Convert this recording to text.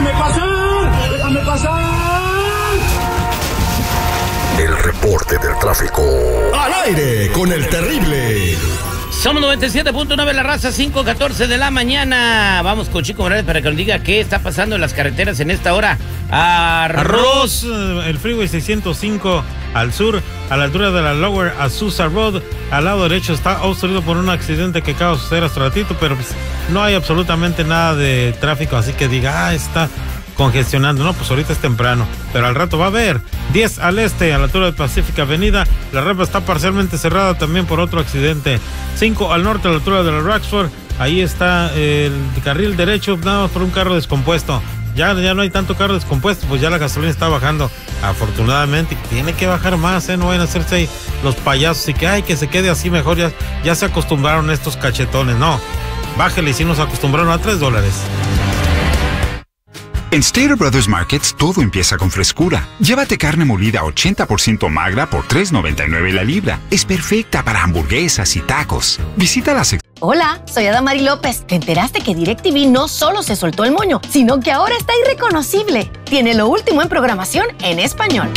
¡Déjame pasar! ¡Déjame pasar! El reporte del tráfico. Al aire con el terrible. Somos 97.9 La Raza, 5:14 de la mañana. Vamos con Chico Morales para que nos diga qué está pasando en las carreteras en esta hora. Arroz, el Freeway 605 al sur, a la altura de la Lower Azusa Road, al lado derecho está obstruido por un accidente que acaba de suceder hace ratito, pero pues, no hay absolutamente nada de tráfico, así que diga, está congestionando. No, pues ahorita es temprano, pero al rato va a haber. 10 al este, a la altura de Pacific Avenida, la rampa está parcialmente cerrada también por otro accidente. 5 al norte, a la altura de la Roxford, ahí está el carril derecho, nada más por un carro descompuesto. Ya no hay tanto carro descompuesto, pues ya la gasolina está bajando. Afortunadamente, tiene que bajar más, no vayan a hacerse ahí los payasos y que se quede así mejor. Ya se acostumbraron estos cachetones. No, bájale, y si nos acostumbraron a $3. En Stater Brothers Markets todo empieza con frescura. Llévate carne molida 80% magra por $3.99 la libra. Es perfecta para hamburguesas y tacos. Visita la sección. Hola, soy Adamari López. ¿Te enteraste que DirecTV no solo se soltó el moño, sino que ahora está irreconocible? Tiene lo último en programación en español.